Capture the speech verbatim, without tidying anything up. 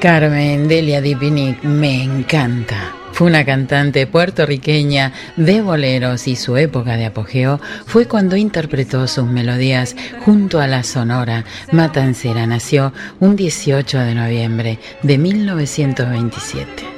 Carmen Delia Dipinic me encanta. Fue una cantante puertorriqueña de boleros y su época de apogeo fue cuando interpretó sus melodías junto a la Sonora Matancera. Nació un dieciocho de noviembre de mil novecientos veintisiete.